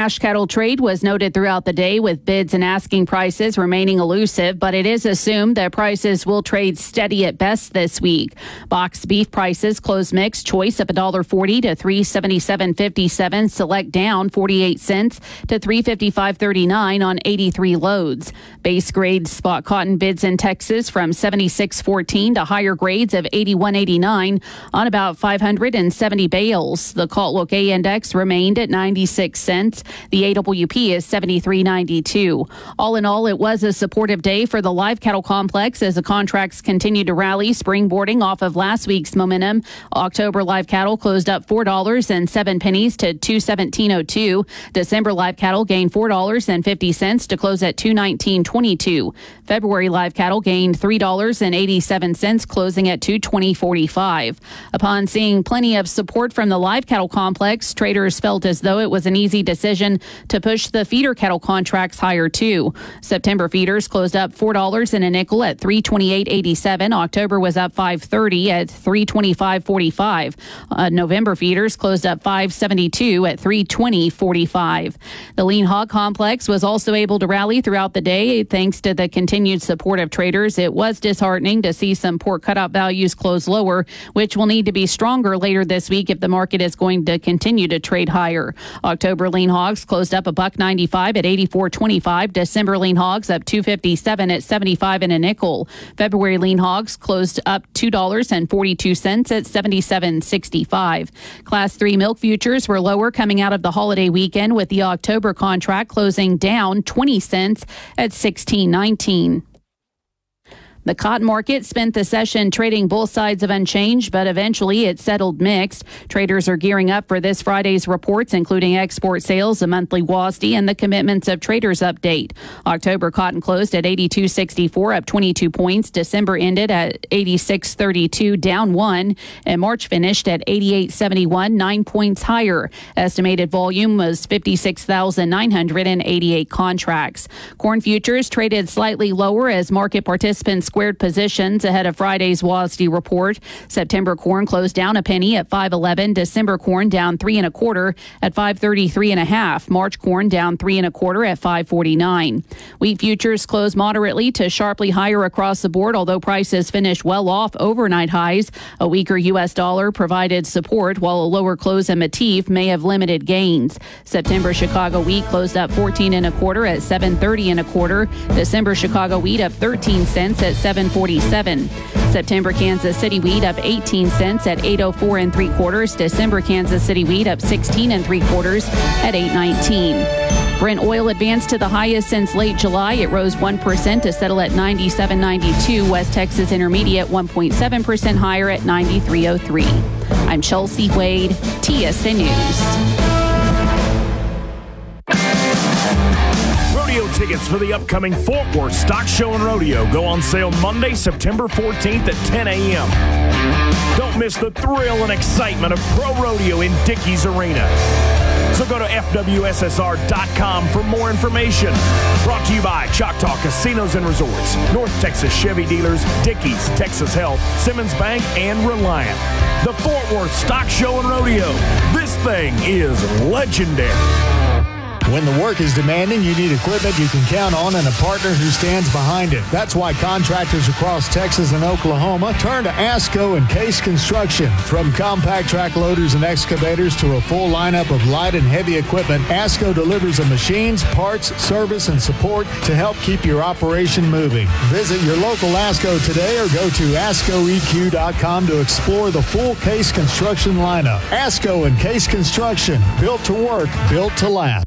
cash cattle trade was noted throughout the day, with bids and asking prices remaining elusive, but it is assumed that prices will trade steady at best this week. Boxed beef prices closed mixed, choice up $1.40 to $377.57, select down 48 cents to $355.39 on 83 loads. Base grade spot cotton bids in Texas from 76.14 to higher grades of 81.89 on about 570 bales. The Caltlook A index remained at 96 cents. The AWP is 73.92. All in all, it was a supportive day for the live cattle complex as the contracts continued to rally, springboarding off of last week's momentum. October live cattle closed up $4.07 to $217.02. December live cattle gained $4.50 to close at $219.22. February live cattle gained $3.87, closing at $220.45. Upon seeing plenty of support from the live cattle complex, traders felt as though it was an easy decision to push the feeder cattle contracts higher too. September feeders closed up $4 and a nickel at $328.87. October was up $5.30 at $325.45. November feeders closed up $5.72 at $320.45. The lean hog complex was also able to rally throughout the day thanks to the continued support of traders. It was disheartening to see some pork cutout values close lower, which will need to be stronger later this week if the market is going to continue to trade higher. October lean hogs closed up $1.95 at $84.25. December lean hogs up $2.57 at $75 and a nickel. February lean hogs closed up $2.42 at $77.65. Class 3 milk futures were lower coming out of the holiday weekend, with the October contract closing down 20 cents at $16.19. The cotton market spent the session trading both sides of unchanged, but eventually it settled mixed. Traders are gearing up for this Friday's reports, including export sales, a monthly WASDE, and the commitments of traders update. October cotton closed at 82.64, up 22 points. December ended at 86.32, down 1, and March finished at 88.71, 9 points higher. Estimated volume was 56,988 contracts. Corn futures traded slightly lower as market participants squared positions ahead of Friday's WASDE report. September corn closed down a penny at 5.11. December corn down 3 1/4 at 5.33 1/2. March corn down 3 1/4 at 5.49. Wheat futures closed moderately to sharply higher across the board, although prices finished well off overnight highs. A weaker U.S. dollar provided support, while a lower close in Matif may have limited gains. September Chicago wheat closed up 14 1/4 at 7.30 1/4. December Chicago wheat up 13 cents at 7.47. September Kansas City wheat up 18 cents at 8.04 3/4. December Kansas City wheat up 16 3/4 at 8.19. Brent oil advanced to the highest since late July. It rose 1% to settle at 97.92. West Texas Intermediate 1.7% higher at 93.03. I'm Chelsea Wade, TSN News. Rodeo tickets for the upcoming Fort Worth Stock Show and Rodeo go on sale Monday, September 14th at 10 a.m. Don't miss the thrill and excitement of pro rodeo in Dickies Arena. So go to FWSSR.com for more information. Brought to you by Choctaw Casinos and Resorts, North Texas Chevy Dealers, Dickies, Texas Health, Simmons Bank, and Reliant. The Fort Worth Stock Show and Rodeo. This thing is legendary. When the work is demanding, you need equipment you can count on and a partner who stands behind it. That's why contractors across Texas and Oklahoma turn to ASCO and Case Construction. From compact track loaders and excavators to a full lineup of light and heavy equipment, ASCO delivers the machines, parts, service, and support to help keep your operation moving. Visit your local ASCO today or go to ASCOEQ.com to explore the full Case Construction lineup. ASCO and Case Construction, built to work, built to last.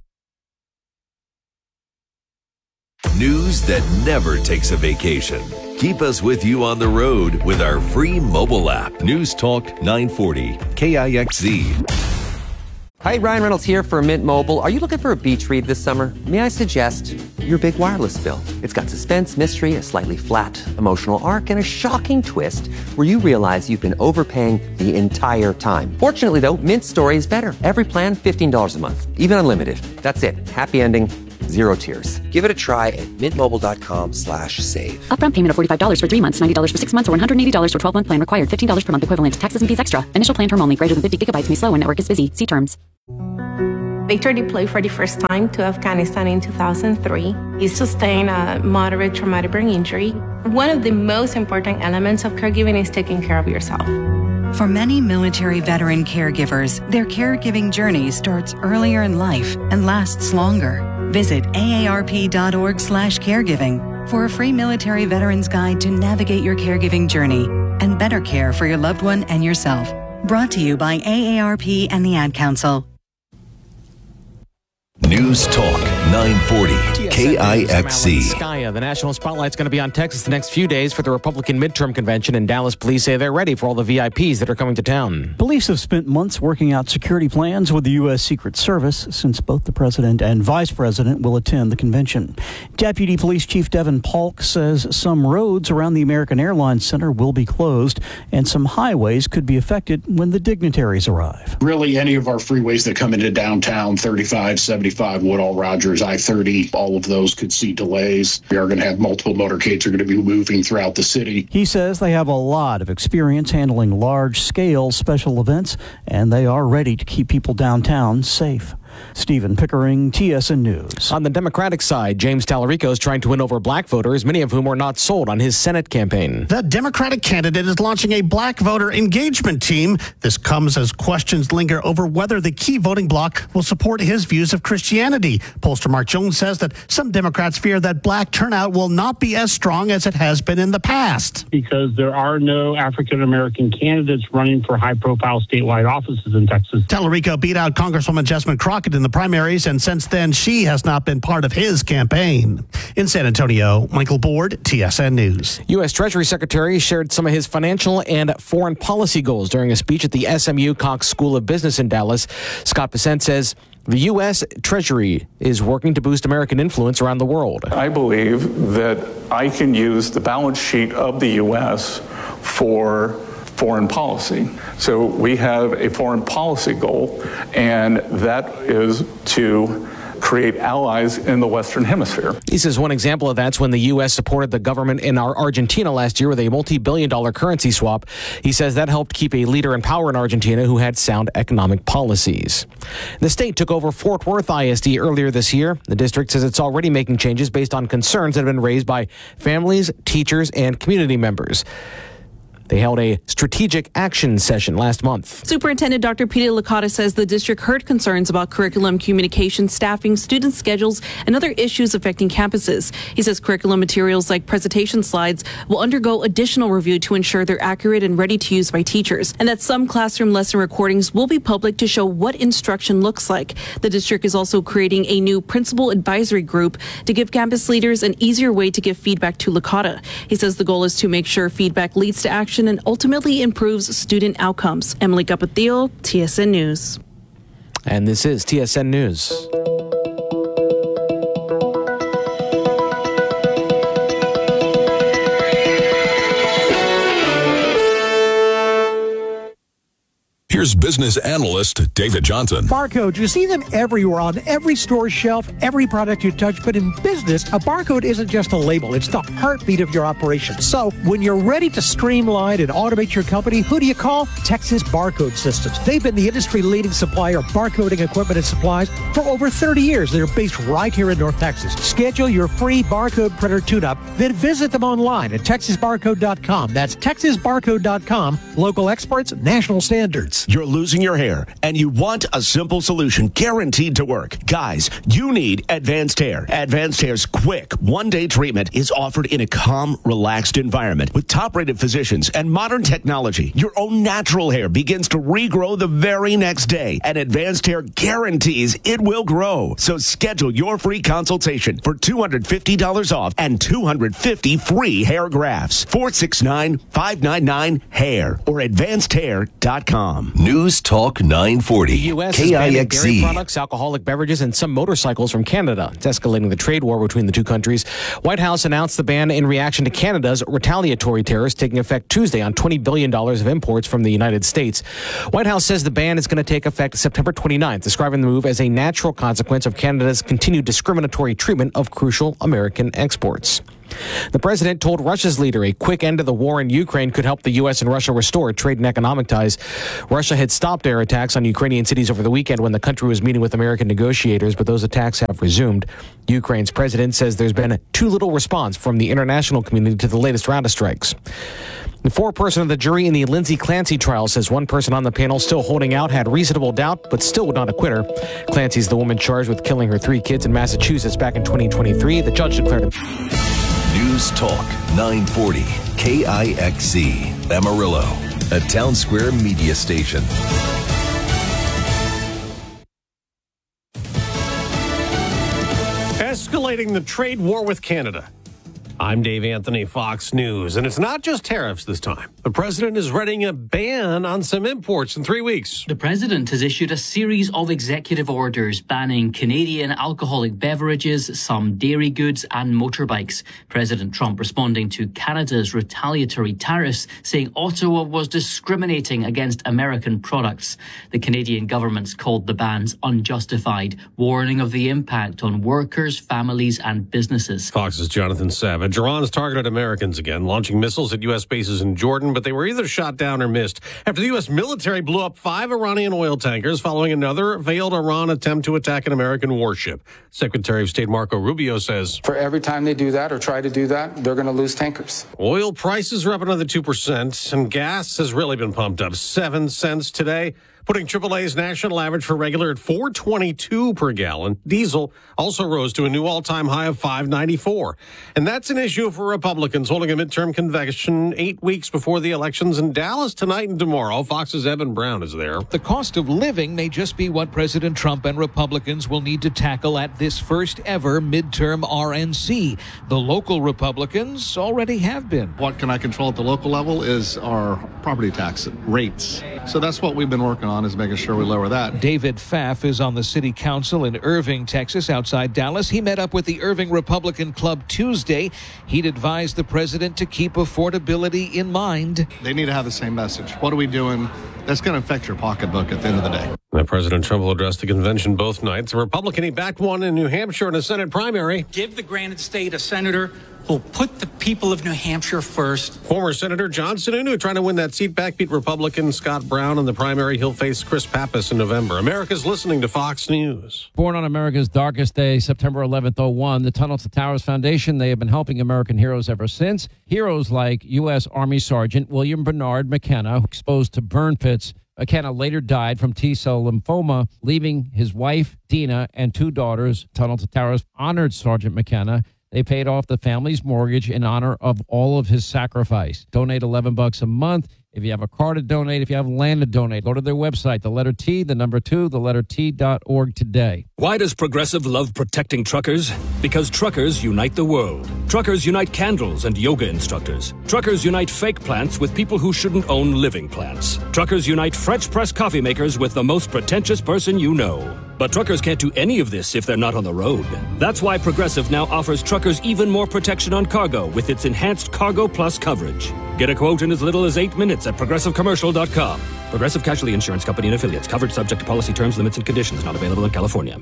News that never takes a vacation. Keep us with you on the road with our free mobile app. News Talk 940 KIXZ. Hi, Ryan Reynolds here for Mint Mobile. Are you looking for a beach read this summer? May I suggest your big wireless bill? It's got suspense, mystery, a slightly flat emotional arc, and a shocking twist where you realize you've been overpaying the entire time. Fortunately, though, Mint's story is better. Every plan, $15 a month, even unlimited. That's it. Happy ending. Zero tears. Give it a try at mintmobile.com/save. Upfront payment of $45 for 3 months, $90 for 6 months, or $180 for 12-month plan required. $15 per month equivalent. Taxes and fees extra. Initial plan term only. Greater than 50 gigabytes may slow when network is busy. See terms. Victor deployed for the first time to Afghanistan in 2003. He sustained a moderate traumatic brain injury. One of the most important elements of caregiving is taking care of yourself. For many military veteran caregivers, their caregiving journey starts earlier in life and lasts longer. Visit aarp.org/caregiving for a free military veterans guide to navigate your caregiving journey and better care for your loved one and yourself. Brought to you by AARP and the Ad Council. News Talk 940 KIXC. Skaya. The national spotlight's going to be on Texas the next few days for the Republican midterm convention, and Dallas police say they're ready for all the VIPs that are coming to town. Police have spent months working out security plans with the U.S. Secret Service since both the president and vice president will attend the convention. Deputy Police Chief Devin Polk says some roads around the American Airlines Center will be closed and some highways could be affected when the dignitaries arrive. Really, any of our freeways that come into downtown, 35, 75, Woodall, Rogers, I-30, all of those could see delays. We are going to have multiple motorcades are going to be moving throughout the city. He says they have a lot of experience handling large-scale special events, and they are ready to keep people downtown safe. Stephen Pickering, TSN News. On the Democratic side, James Tallarico is trying to win over black voters, many of whom were not sold on his Senate campaign. The Democratic candidate is launching a black voter engagement team. This comes as questions linger over whether the key voting bloc will support his views of Christianity. Pollster Mark Jones says that some Democrats fear that black turnout will not be as strong as it has been in the past. Because there are no African-American candidates running for high-profile statewide offices in Texas. Tallarico beat out Congresswoman Jessamine Crockett in the primaries, and since then, she has not been part of his campaign. In San Antonio, Michael Board, TSN News. U.S. Treasury Secretary shared some of his financial and foreign policy goals during a speech at the SMU Cox School of Business in Dallas. Scott Bessent says the U.S. Treasury is working to boost American influence around the world. I believe that I can use the balance sheet of the U.S. for foreign policy. So we have a foreign policy goal, and that is to create allies in the Western Hemisphere. He says one example of that's when the U.S. supported the government in Argentina last year with a multi-billion-dollar currency swap. He says that helped keep a leader in power in Argentina who had sound economic policies. The state took over Fort Worth ISD earlier this year. The district says it's already making changes based on concerns that have been raised by families, teachers, and community members. They held a strategic action session last month. Superintendent Dr. Peter Licata says the district heard concerns about curriculum, communication, staffing, student schedules, and other issues affecting campuses. He says curriculum materials like presentation slides will undergo additional review to ensure they're accurate and ready to use by teachers, and that some classroom lesson recordings will be public to show what instruction looks like. The district is also creating a new principal advisory group to give campus leaders an easier way to give feedback to Licata. He says the goal is to make sure feedback leads to action and ultimately improves student outcomes. Emily Capatillo, TSN News. And this is TSN News. Here's business analyst David Johnson. Barcode, you see them everywhere on every store shelf, every product you touch. But in business, a barcode isn't just a label. It's the heartbeat of your operation. So when you're ready to streamline and automate your company, who do you call? Texas Barcode Systems. They've been the industry-leading supplier of barcoding equipment and supplies for over 30 years. They're based right here in North Texas. Schedule your free barcode printer tune-up, then visit them online at texasbarcode.com. That's texasbarcode.com. Local experts, national standards. You're losing your hair, and you want a simple solution guaranteed to work. Guys, you need Advanced Hair. Advanced Hair's quick, one-day treatment is offered in a calm, relaxed environment. With top-rated physicians and modern technology, your own natural hair begins to regrow the very next day, and Advanced Hair guarantees it will grow. So schedule your free consultation for $250 off and 250 free hair grafts. 469-599-HAIR or advancedhair.com. News Talk 940 The U.S. is banning dairy KIXC. products, alcoholic beverages, and some motorcycles from Canada. It's escalating the trade war between the two countries. White House announced the ban in reaction to Canada's retaliatory tariffs taking effect Tuesday on $20 billion of imports from the United States. White House says the ban is going to take effect September 29th, describing the move as a natural consequence of Canada's continued discriminatory treatment of crucial American exports. The president told Russia's leader a quick end to the war in Ukraine could help the U.S. and Russia restore trade and economic ties. Russia had stopped air attacks on Ukrainian cities over the weekend when the country was meeting with American negotiators, but those attacks have resumed. Ukraine's president says there's been too little response from the international community to the latest round of strikes. The foreperson of the jury in the Lindsay Clancy trial says one person on the panel still holding out had reasonable doubt, but still would not acquit her. Clancy's the woman charged with killing her 3 kids in Massachusetts back in 2023. The judge declared him. News Talk 940 KIXC Amarillo, a Town Square media station. Escalating the trade war with Canada. I'm Dave Anthony, Fox News, and it's not just tariffs this time. The president is readying a ban on some imports in 3 weeks. The president has issued a series of executive orders banning Canadian alcoholic beverages, some dairy goods and motorbikes. President Trump responding to Canada's retaliatory tariffs, saying Ottawa was discriminating against American products. The Canadian government's called the bans unjustified, warning of the impact on workers, families and businesses. Fox's Jonathan Savage. Iran's targeted Americans again, launching missiles at U.S. bases in Jordan, but they were either shot down or missed after the U.S. military blew up 5 Iranian oil tankers following another failed Iran attempt to attack an American warship. Secretary of State Marco Rubio says, for every time they do that or try to do that, they're going to lose tankers. Oil prices are up another 2%, and gas has really been pumped up 7 cents today, putting AAA's national average for regular at $4.22 per gallon. Diesel also rose to a new all-time high of $5.94. And that's an issue for Republicans holding a midterm convention 8 weeks before the elections in Dallas tonight and tomorrow. Fox's Evan Brown is there. The cost of living may just be what President Trump and Republicans will need to tackle at this first ever midterm RNC. The local Republicans already have been. What can I control at the local level is our property tax rates. So that's what we've been working on, is making sure we lower that. David Pfaff is on the city council in Irving, Texas, outside Dallas. He met up with the Irving Republican Club Tuesday. He'd advised the president to keep affordability in mind. They need to have the same message. What are we doing that's going to affect your pocketbook at the end of the day? Now, President Trump will address the convention both nights. A Republican, he backed one in New Hampshire in a Senate primary. Give the granted state a senator who'll put the people of New Hampshire first. Former Senator John Sununu trying to win that seat back, beat Republican Scott Brown in the primary. He'll face Chris Pappas in November. America's listening to Fox News. Born on America's darkest day, September 11th, 2001, the Tunnel to Towers Foundation, they have been helping American heroes ever since. Heroes like U.S. Army Sergeant William Bernard McKenna, exposed to burn pits. McKenna later died from T-cell lymphoma, leaving his wife, Dina, and 2 daughters. Tunnel to Towers honored Sergeant McKenna. They paid off the family's mortgage in honor of all of his sacrifice. Donate $11 a month. If you have a car to donate, if you have land to donate, go to their website, the letter T, the number 2, the letter T.org today. Why does Progressive love protecting truckers? Because truckers unite the world. Truckers unite candles and yoga instructors. Truckers unite fake plants with people who shouldn't own living plants. Truckers unite French press coffee makers with the most pretentious person you know. But truckers can't do any of this if they're not on the road. That's why Progressive now offers truckers even more protection on cargo with its enhanced Cargo Plus coverage. Get a quote in as little as 8 minutes at ProgressiveCommercial.com. Progressive Casualty Insurance Company and Affiliates. Coverage subject to policy terms, limits, and conditions. Not available in California.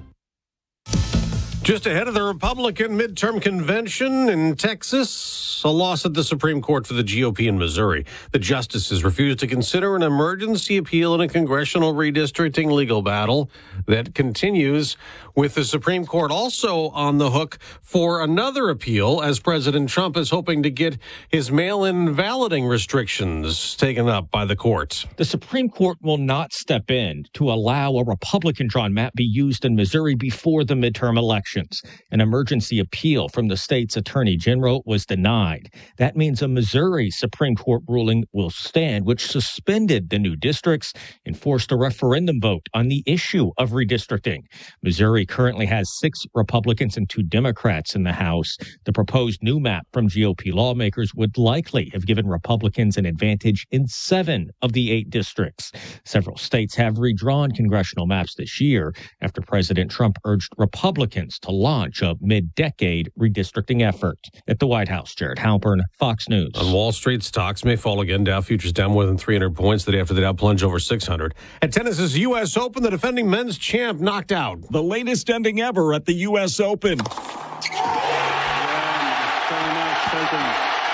Just ahead of the Republican midterm convention in Texas, a loss at the Supreme Court for the GOP in Missouri. The justices refused to consider an emergency appeal in a congressional redistricting legal battle that continues, with the Supreme Court also on the hook for another appeal as President Trump is hoping to get his mail-in balloting restrictions taken up by the court. The Supreme Court will not step in to allow a Republican-drawn map be used in Missouri before the midterm elections. An emergency appeal from the state's attorney general was denied. That means a Missouri Supreme Court ruling will stand, which suspended the new districts and forced a referendum vote on the issue of redistricting. Missouri currently has 6 Republicans and 2 Democrats in the House. The proposed new map from GOP lawmakers would likely have given Republicans an advantage in 7 of the 8 districts. Several states have redrawn congressional maps this year after President Trump urged Republicans to launch a mid-decade redistricting effort. At the White House, Jared Halpern, Fox News. On Wall Street, stocks may fall again. Dow futures down more than 300 points the day after the Dow plunge over 600. At tennis's U.S. Open, the defending men's champ knocked out. The latest ending ever at the U.S. Open. Shelton.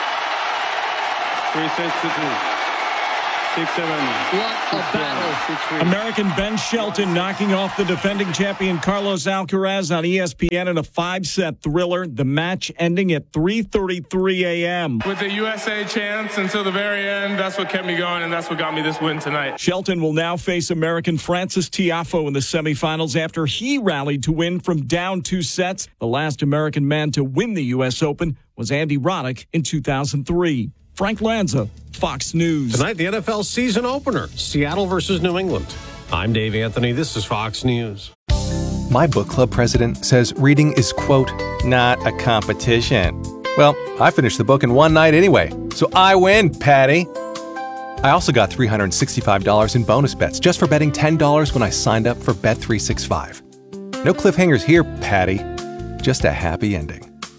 3 sets to 2. 6-7. What a battle. American Ben Shelton knocking off the defending champion Carlos Alcaraz on ESPN in a 5-set thriller. The match ending at 3:33 a.m. With the USA chance until the very end, that's what kept me going, and that's what got me this win tonight. Shelton will now face American Francis Tiafoe in the semifinals after he rallied to win from down 2 sets. The last American man to win the U.S. Open was Andy Roddick in 2003. Frank Lanza, Fox News. Tonight, the NFL season opener, Seattle versus New England. I'm Dave Anthony. This is Fox News. My book club president says reading is, quote, not a competition. Well, I finished the book in one night anyway, so I win, Patty. I also got $365 in bonus bets just for betting $10 when I signed up for Bet365. No cliffhangers here, Patty. Just a happy ending.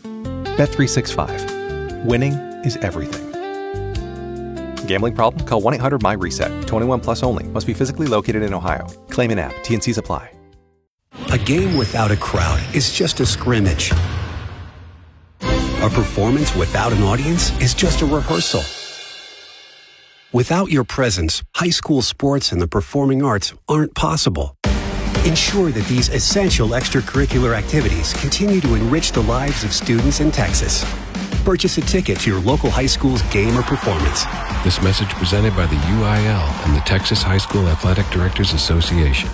Bet365. Winning is everything. Gambling problem? Call 1-800-MY-RESET. 21 plus only. Must be physically located in Ohio. Claim in app. T&Cs apply. A game without a crowd is just a scrimmage. A performance without an audience is just a rehearsal. Without your presence, high school sports and the performing arts aren't possible. Ensure that these essential extracurricular activities continue to enrich the lives of students in Texas. Purchase a ticket to your local high school's game or performance. This message presented by the UIL and the Texas High School Athletic Directors Association.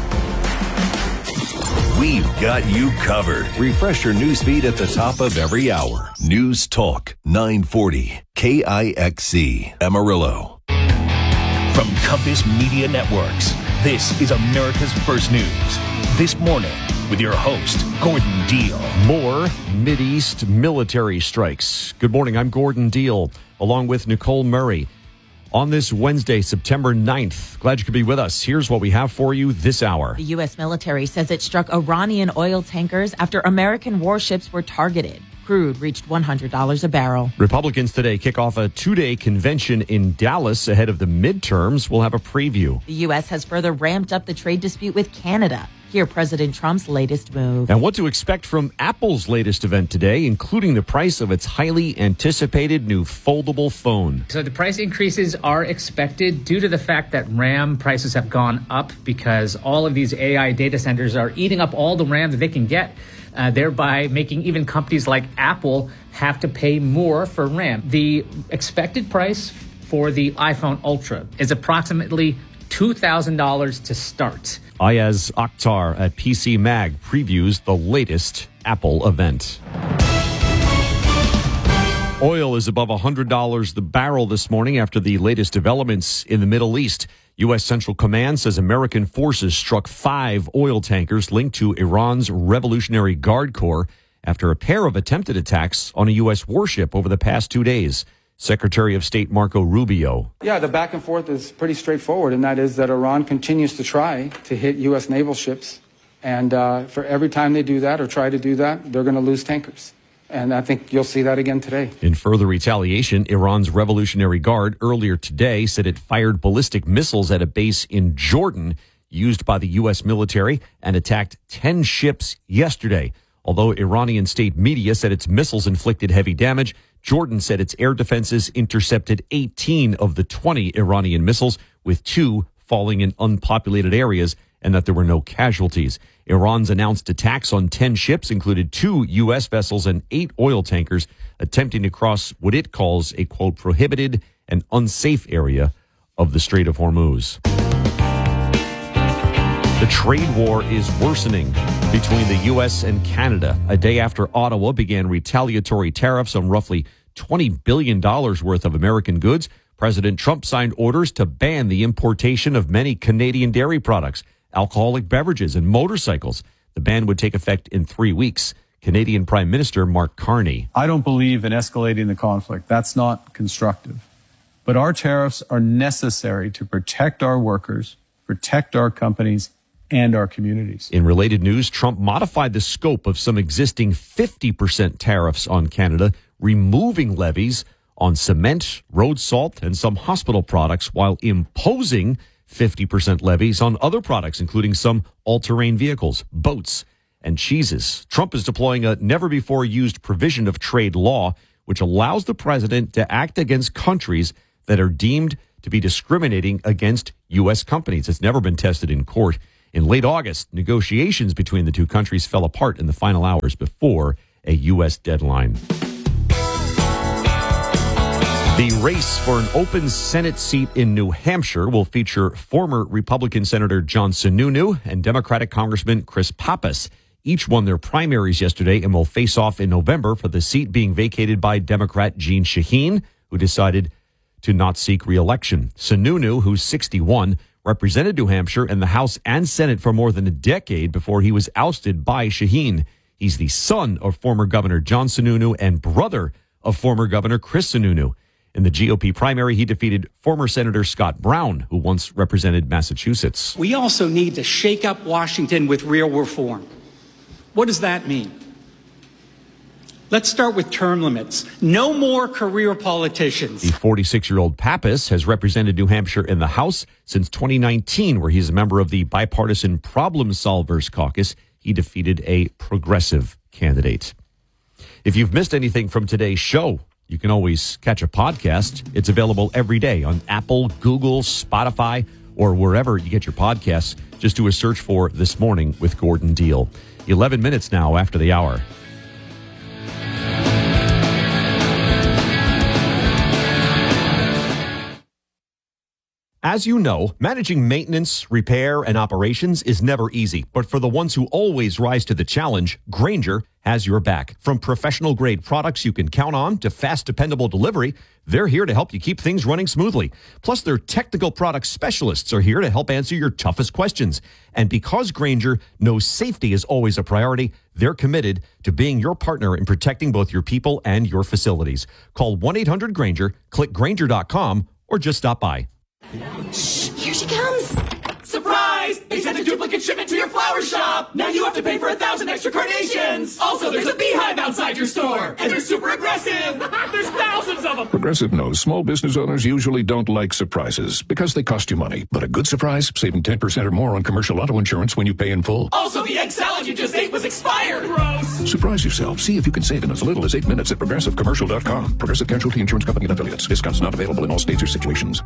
We've got you covered. Refresh your newsfeed at the top of every hour. News Talk 940 KIXC Amarillo. From Compass Media Networks, this is America's First News. This morning, with your host, Gordon Deal. More Mideast military strikes. Good morning, I'm Gordon Deal, along with Nicole Murray. On this Wednesday, September 9th, glad you could be with us. Here's what we have for you this hour. The U.S. military says it struck Iranian oil tankers after American warships were targeted. Crude reached $100 a barrel. Republicans today kick off a 2-day convention in Dallas ahead of the midterms. We'll have a preview. The U.S. has further ramped up the trade dispute with Canada. Hear President Trump's latest move. And what to expect from Apple's latest event today, including the price of its highly anticipated new foldable phone. So the price increases are expected due to the fact that RAM prices have gone up because all of these AI data centers are eating up all the RAM that they can get, thereby making even companies like Apple have to pay more for RAM. The expected price for the iPhone Ultra is approximately $2,000 to start. Ayaz Akhtar at PC Mag previews the latest Apple event. Oil is above $100 the barrel this morning after the latest developments in the Middle East. U.S. Central Command says American forces struck 5 oil tankers linked to Iran's Revolutionary Guard Corps after a pair of attempted attacks on a U.S. warship over the past 2 days. Secretary of State Marco Rubio. Yeah, the back and forth is pretty straightforward, and that is that Iran continues to try to hit U.S. naval ships. And for every time they do that or try to do that, they're going to lose tankers. And I think you'll see that again today. In further retaliation, Iran's Revolutionary Guard earlier today said it fired ballistic missiles at a base in Jordan used by the U.S. military and attacked 10 ships yesterday. Although Iranian state media said its missiles inflicted heavy damage, Jordan said its air defenses intercepted 18 of the 20 Iranian missiles, with 2 falling in unpopulated areas, and that there were no casualties. Iran's announced attacks on 10 ships included 2 U.S. vessels and 8 oil tankers attempting to cross what it calls a, quote, prohibited and unsafe area of the Strait of Hormuz. The trade war is worsening between the U.S. and Canada. A day after Ottawa began retaliatory tariffs on roughly $20 billion worth of American goods, President Trump signed orders to ban the importation of many Canadian dairy products, alcoholic beverages, and motorcycles. The ban would take effect in 3 weeks. Canadian Prime Minister Mark Carney. I don't believe in escalating the conflict. That's not constructive. But our tariffs are necessary to protect our workers, protect our companies, and our communities. In related news, Trump modified the scope of some existing 50% tariffs on Canada, removing levies on cement, road salt, and some hospital products, while imposing 50% levies on other products, including some all-terrain vehicles, boats, and cheeses. Trump is deploying a never-before-used provision of trade law, which allows the president to act against countries that are deemed to be discriminating against U.S. companies. It's never been tested in court. In late August, negotiations between the two countries fell apart in the final hours before a U.S. deadline. The race for an open Senate seat in New Hampshire will feature former Republican Senator John Sununu and Democratic Congressman Chris Pappas. Each won their primaries yesterday and will face off in November for the seat being vacated by Democrat Jeanne Shaheen, who decided to not seek re-election. Sununu, who's 61, represented New Hampshire in the House and Senate for more than a decade before he was ousted by Shaheen. He's the son of former Governor John Sununu and brother of former Governor Chris Sununu. In the GOP primary, he defeated former Senator Scott Brown, who once represented Massachusetts. We also need to shake up Washington with real reform. What does that mean? Let's start with term limits. No more career politicians. The 46-year-old Pappas has represented New Hampshire in the House since 2019, where he's a member of the Bipartisan Problem Solvers Caucus. He defeated a progressive candidate. If you've missed anything from today's show, you can always catch a podcast. It's available every day on Apple, Google, Spotify, or wherever you get your podcasts. Just do a search for This Morning with Gordon Deal. 11 minutes now after the hour. As you know, managing maintenance, repair, and operations is never easy. But for the ones who always rise to the challenge, Grainger has your back. From professional-grade products you can count on to fast, dependable delivery, they're here to help you keep things running smoothly. Plus, their technical product specialists are here to help answer your toughest questions. And because Grainger knows safety is always a priority, they're committed to being your partner in protecting both your people and your facilities. Call 1-800-GRAINGER, click Grainger.com, or just stop by. Shh, here she comes. Surprise! They sent a duplicate shipment to your flower shop. Now you have to pay for 1,000 extra carnations. Also, there's a beehive outside your store. And they're super aggressive. There's thousands of them. Progressive knows small business owners usually don't like surprises because they cost you money. But a good surprise, saving 10% or more on commercial auto insurance when you pay in full. Also, the egg salad you just ate was expired. Gross. Surprise yourself. See if you can save in as little as 8 minutes at progressivecommercial.com. Progressive Casualty Insurance Company and Affiliates. Discounts not available in all states or situations.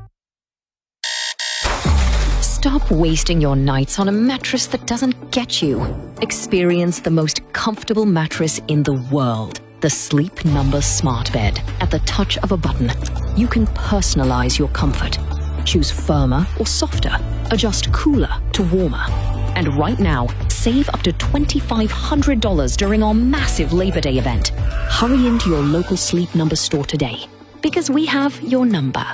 Stop wasting your nights on a mattress that doesn't get you. Experience the most comfortable mattress in the world. The Sleep Number Smart Bed. At the touch of a button, you can personalize your comfort. Choose firmer or softer. Adjust cooler to warmer. And right now, save up to $2,500 during our massive Labor Day event. Hurry into your local Sleep Number store today, because we have your number.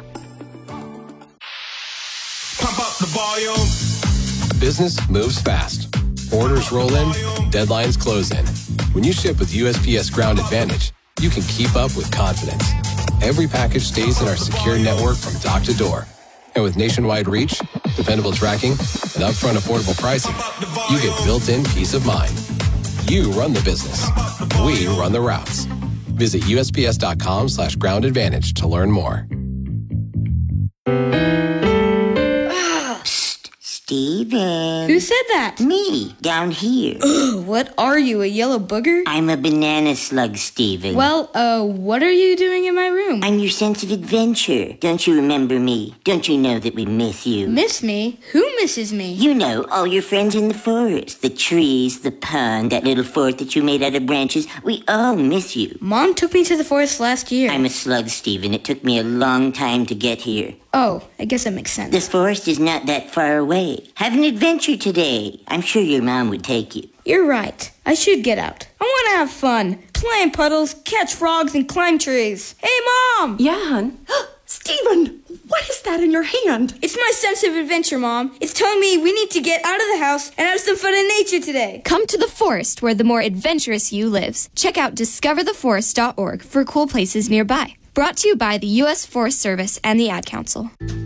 Pump up the volume. Business moves fast. Orders roll in, deadlines close in. When you ship with USPS Ground Advantage, you can keep up with confidence. Every package stays in our secure network from dock to door. And with nationwide reach, dependable tracking, and upfront affordable pricing, you get built-in peace of mind. You run the business. We run the routes. Visit USPS.com/groundadvantage to learn more. Steven. Who said that? Me, down here. Ugh, what are you, a yellow booger? I'm a banana slug, Steven. Well, what are you doing in my room? I'm your sense of adventure. Don't you remember me? Don't you know that we miss you? Miss me? Who misses me? You know, all your friends in the forest. The trees, the pond, that little fort that you made out of branches. We all miss you. Mom took me to the forest last year. I'm a slug, Steven. It took me a long time to get here. Oh, I guess that makes sense. This forest is not that far away. Have an adventure today. I'm sure your mom would take you. You're right. I should get out. I want to have fun. Play in puddles, catch frogs, and climb trees. Hey, Mom! Yeah, hon? Steven, what is that in your hand? It's my sense of adventure, Mom. It's telling me we need to get out of the house and have some fun in nature today. Come to the forest where the more adventurous you lives. Check out discovertheforest.org for cool places nearby. Brought to you by the U.S. Forest Service and the Ad Council.